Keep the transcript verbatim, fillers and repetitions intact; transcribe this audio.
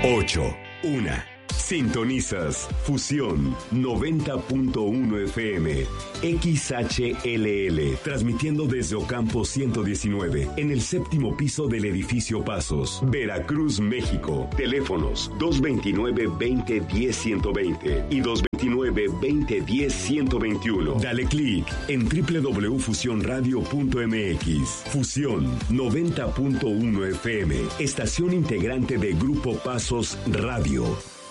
ocho, una. Sintonizas Fusión noventa punto uno F M, X H L L, transmitiendo desde Ocampo ciento diecinueve, en el séptimo piso del edificio Pasos, Veracruz, México. Teléfonos dos veintinueve, veinte, diez, ciento veinte y dos veintinueve, veinte, diez, ciento veintiuno. Dale clic en doble u doble u doble u punto fusión radio punto m x. Fusión noventa punto uno F M, estación integrante de Grupo Pasos Radio.